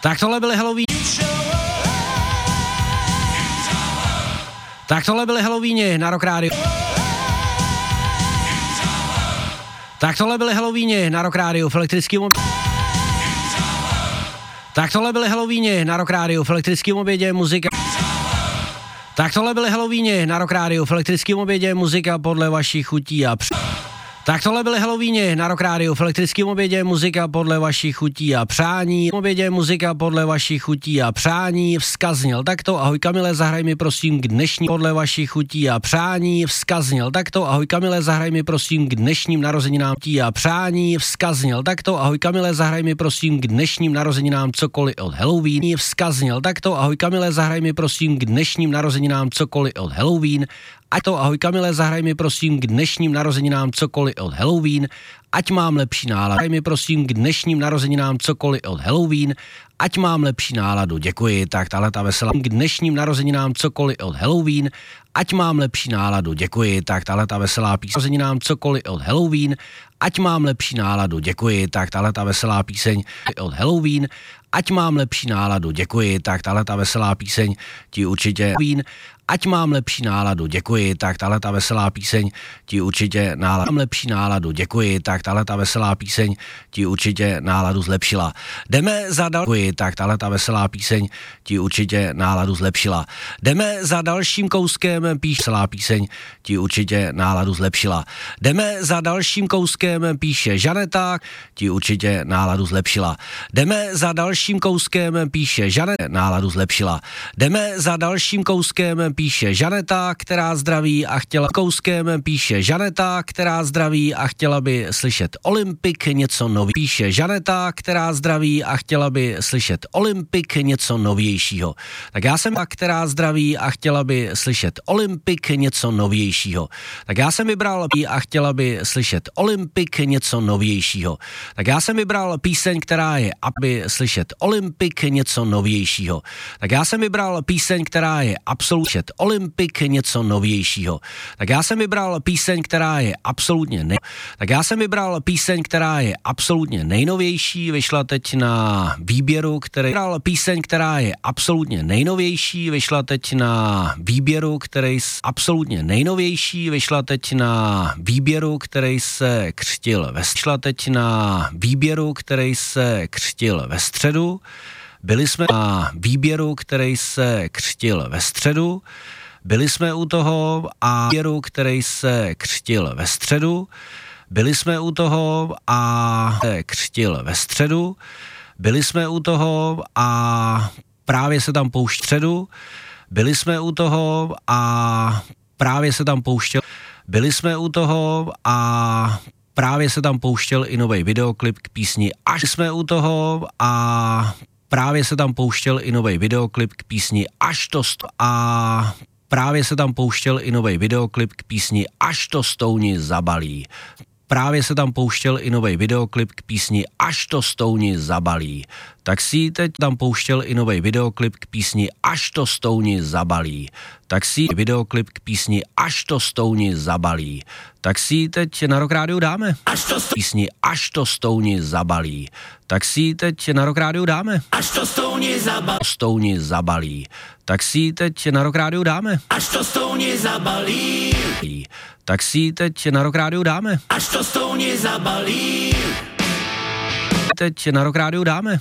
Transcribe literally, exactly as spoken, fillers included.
Tak tohle byly Halloween. Tak tohle byly Halloweeni na Rock Radio. Tak tohle byly Halloweeni na Rock Radio v elektrickém ob... Tak tohle byly Halloweeni na Rock Radio v elektrickém obědě muzika. Tak tohle byly Halloweeni na Rock Radio v elektrickém obědě muzika podle vašich chutí a př... Tak tohle byly Halloweeni na Rock Radio v elektrickém obědě muzika podle vašich chutí a přání. V obědě muzika podle vašich chutí a přání. Vzkazněl takto, ahoj Kamile, zahraj mi prosím k dnešní podle vašich chutí a přání. Vzkazněl takto, ahoj Kamile, zahraj mi prosím k dnešním narozeninám chutí a přání. Vzkazněl takto, ahoj Kamile, zahraj mi prosím k dnešním narozeninám cokoliv od Halloween. Vzkazněl takto, ahoj Kamile, zahraj mi prosím k dnešním narozeninám cokoliv od Halloween. Ať to, ahoj Kamile, zahraj mi prosím k dnešním narozeninám cokoliv od Halloween, ať mám lepší náladu. Zahraj mi prosím k dnešním narozeninám cokoliv od Halloween, ať mám lepší náladu. Děkuji, tak tahle ta veselá. K dnešním narozeninám cokoliv od Halloween, ať mám lepší náladu. Děkuji, tak tahle ta veselá píseň. Narozeninám cokoliv od Halloween, ať mám lepší náladu. Děkuji, tak tahle ta veselá píseň od Halloween, ať mám lepší náladu. Děkuji, tak tahle ta veselá píseň ti určitě ať mám lepší náladu, děkuji, tak tahle ta veselá píseň ti určitě náladu, mám lepší náladu, děkuji, tak tahle ta veselá píseň ti určitě náladu zlepšila. Jdeme za další, tak tahle ta veselá píseň ti určitě náladu zlepšila. Jdeme za dalším kouskem, píš veselá píseň ti určitě náladu zlepšila. Jdeme za dalším kouskem, píše Žaneta, ti určitě náladu zlepšila. Jdeme za dalším kouskem, píše Žaneta, náladu zlepšila. Jdeme za dalším kouskem, píše Žaneta, která zdraví a chtěla kouskem, píše Žaneta, která zdraví a chtěla by slyšet Olympik něco nový. Píše Žaneta, která zdraví a chtěla by slyšet Olympik něco novějšího. Tak já jsem ta, která zdraví a chtěla by slyšet Olympik něco novějšího. Tak já jsem vybral a chtěla by slyšet Olympik něco novějšího. Tak já jsem vybral píseň, která je aby slyšet Olympik něco novějšího. Tak já jsem vybral píseň, která je absolutně Olympik něco novějšího. Tak já jsem vybral píseň, která je absolutně nej... Tak já jsem vybral píseň, která je absolutně nejnovější, vyšla teď na výběru, který vybral píseň, která je absolutně nejnovější, vyšla teď na výběru, který s absolutně nejnovější, vyšla teď na výběru, který se křtil ve vyšla teď na výběru, který se křtil ve středu. Byli jsme na výběru, který se křtil ve středu. Byli jsme u toho a výběru, který se křtil ve středu. Byli jsme u toho a se křtil ve středu. Byli jsme u toho a právě se tam pouštěl středu. Byli jsme u toho a právě se tam pouštěl. Byli jsme u toho a právě se tam pouštěl i nový videoklip k písni Až jsme u toho a právě se tam pouštěl i nový videoklip k písni Až to sto- a právě se tam pouštěl i nový videoklip k písni Až to stouni zabalí. Právě se tam pouštěl i nový videoklip k písni Až to stouni zabalí. Tak si teď tam pouštěl i nový videoklip k písni Až to stouni zabalí. Tak si videoklip k písni Až to stouni zabalí. Tak si teď na Rock Radio dáme. Až to sto... písni Až to stouni zabalí. Tak si teď na Rock Radio dáme. Až to stouni zabalí. Stouni zabalí. Tak si teď na Rock Radio dáme. Až to stouni zabalí. Tak si teď na Rock Radio dáme. Až to stouni zabalí. Teď na Rock Radio dáme.